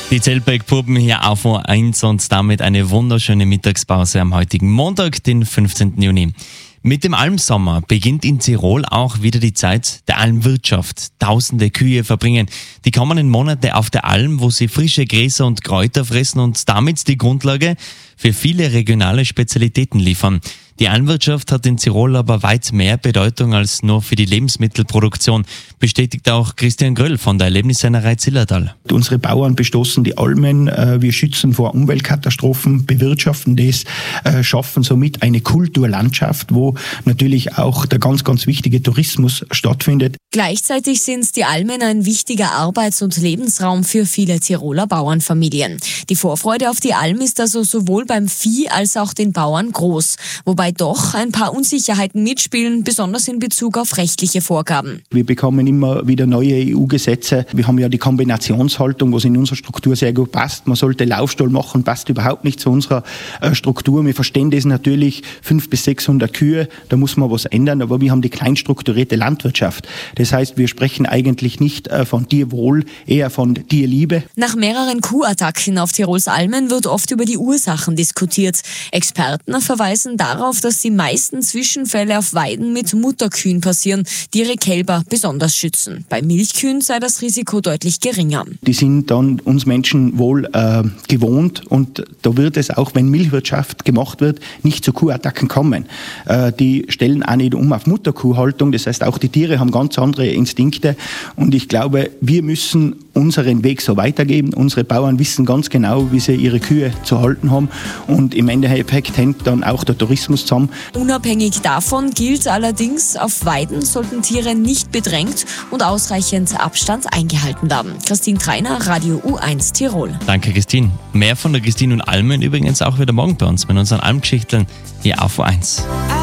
Die Zeltberg-Puppen hier auf O1 und damit eine wunderschöne Mittagspause am heutigen Montag, den 15. Juni. Mit dem Almsommer beginnt in Tirol auch wieder die Zeit der Almwirtschaft. Tausende Kühe verbringen die kommenden Monate auf der Alm, wo sie frische Gräser und Kräuter fressen und damit die Grundlage für viele regionale Spezialitäten liefern. Die Almwirtschaft hat in Tirol aber weit mehr Bedeutung als nur für die Lebensmittelproduktion, bestätigt auch Christian Gröll von der Erlebnissennerei Zillertal. Unsere Bauern bestoßen die Almen, wir schützen vor Umweltkatastrophen, bewirtschaften das, schaffen somit eine Kulturlandschaft, wo natürlich auch der ganz, ganz wichtige Tourismus stattfindet. Gleichzeitig sind die Almen ein wichtiger Arbeits- und Lebensraum für viele Tiroler Bauernfamilien. Die Vorfreude auf die Alm ist also sowohl beim Vieh als auch den Bauern groß, wobei doch ein paar Unsicherheiten mitspielen, besonders in Bezug auf rechtliche Vorgaben. Wir bekommen immer wieder neue EU-Gesetze. Wir haben ja die Kombinationshaltung, was in unserer Struktur sehr gut passt. Man sollte Laufstall machen, passt überhaupt nicht zu unserer Struktur. Wir verstehen das natürlich, 500 bis 600 Kühe, da muss man was ändern, aber wir haben die kleinstrukturierte Landwirtschaft. Das heißt, wir sprechen eigentlich nicht von Tierwohl, eher von Tierliebe. Nach mehreren Kuhattacken auf Tirols Almen wird oft über die Ursachen diskutiert. Experten verweisen darauf, dass die meisten Zwischenfälle auf Weiden mit Mutterkühen passieren, die ihre Kälber besonders schützen. Bei Milchkühen sei das Risiko deutlich geringer. Die sind dann uns Menschen wohl gewohnt und da wird es auch, wenn Milchwirtschaft gemacht wird, nicht zu Kuhattacken kommen. Die stellen auch nicht um auf Mutterkuhhaltung, das heißt auch die Tiere haben ganz andere Instinkte und ich glaube, wir müssen unseren Weg so weitergeben. Unsere Bauern wissen ganz genau, wie sie ihre Kühe zu halten haben und im Endeffekt hängt dann auch der Tourismus zusammen. Unabhängig davon gilt allerdings, auf Weiden sollten Tiere nicht bedrängt und ausreichend Abstand eingehalten werden. Christine Treiner, Radio U1 Tirol. Danke Christine. Mehr von der Christine und Almen übrigens auch wieder morgen bei uns mit unseren Almgeschichten hier auf O1.